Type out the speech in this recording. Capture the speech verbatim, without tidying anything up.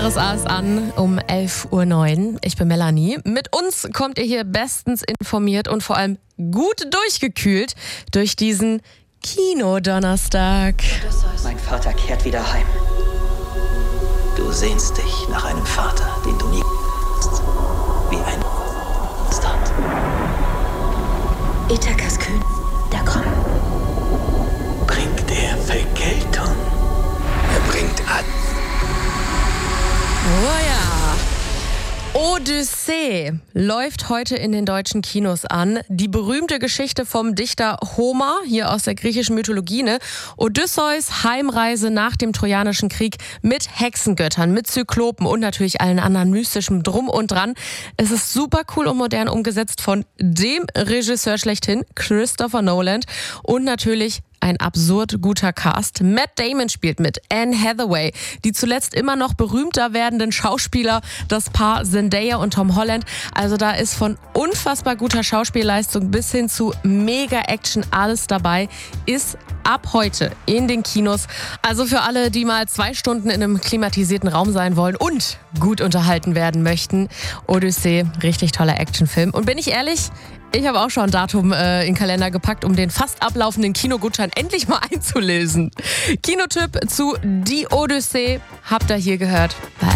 R S A ist an um elf Uhr neun. Ich bin Melanie. Mit uns kommt ihr hier bestens informiert und vor allem gut durchgekühlt durch diesen Kinodonnerstag. Mein Vater kehrt wieder heim. Du sehnst dich nach einem Vater, den du nie hast. Wie ein Stand. Ithakas Kühn, da kommt. Bringt er Vergeltung? Er bringt an. Oh ja. Odyssee läuft heute in den deutschen Kinos an. Die berühmte Geschichte vom Dichter Homer, hier aus der griechischen Mythologie, ne? Odysseus Heimreise nach dem Trojanischen Krieg mit Hexengöttern, mit Zyklopen und natürlich allen anderen mystischen Drum und Dran. Es ist super cool und modern umgesetzt von dem Regisseur schlechthin, Christopher Nolan, und natürlich ein absurd guter Cast. Matt Damon spielt mit, Anne Hathaway, die zuletzt immer noch berühmter werdenden Schauspieler, das Paar Zendaya und Tom Holland. Also da ist von unfassbar guter Schauspielleistung bis hin zu Mega-Action alles dabei. Ist ab heute in den Kinos. Also für alle, die mal zwei Stunden in einem klimatisierten Raum sein wollen und gut unterhalten werden möchten. Odyssee, richtig toller Actionfilm. Und bin ich ehrlich, ich habe auch schon ein Datum äh, in den Kalender gepackt, um den fast ablaufenden Kinogutschein endlich mal einzulösen. Kinotipp zu Die Odyssee habt ihr hier gehört. Bye.